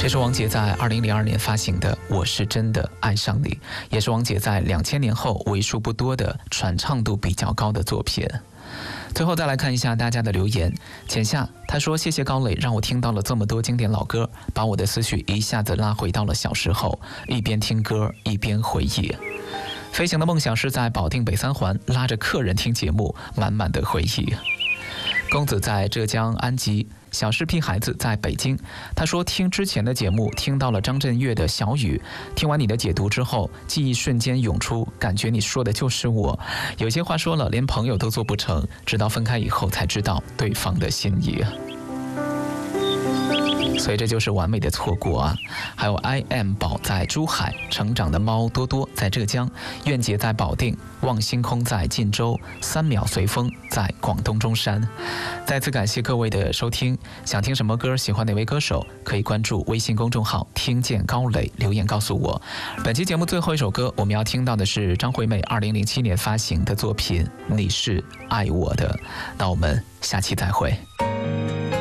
这是王杰在2002年发行的《我是真的爱上你》，也是王杰在2000年后为数不多的传唱度比较高的作品。最后再来看一下大家的留言。浅夏他说：“谢谢高磊，让我听到了这么多经典老歌，把我的思绪一下子拉回到了小时候，一边听歌一边回忆。飞行的梦想是在保定北三环拉着客人听节目，满满的回忆。”公子在浙江安吉，小视频孩子在北京。他说听之前的节目听到了张震岳的小雨，听完你的解读之后，记忆瞬间涌出，感觉你说的就是我。有些话说了连朋友都做不成，直到分开以后才知道对方的心意。所以这就是完美的错过啊！还有 I am 宝在珠海，成长的猫多多在浙江，愿姐在保定，望星空在晋州，3秒随风在广东中山。再次感谢各位的收听，想听什么歌，喜欢哪位歌手，可以关注微信公众号听见高磊，留言告诉我。本期节目最后一首歌，我们要听到的是张惠妹2007年发行的作品《你是爱我的》。那我们下期再会。